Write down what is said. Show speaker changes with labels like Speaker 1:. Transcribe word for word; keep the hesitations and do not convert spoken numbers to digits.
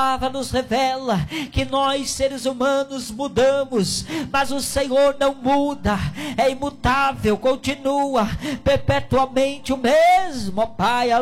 Speaker 1: palavra nos revela que nós seres humanos mudamos, mas o Senhor não muda, é imutável, continua perpetuamente o mesmo, Pai.